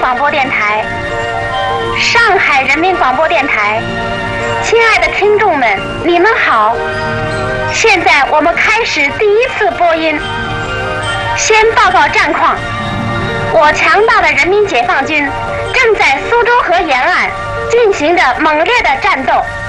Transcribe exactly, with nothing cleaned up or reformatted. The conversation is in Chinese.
广播电台，上海人民广播电台，亲爱的听众们，你们好！现在我们开始第一次播音。先报告战况，我强大的人民解放军正在苏州河沿岸进行着猛烈的战斗。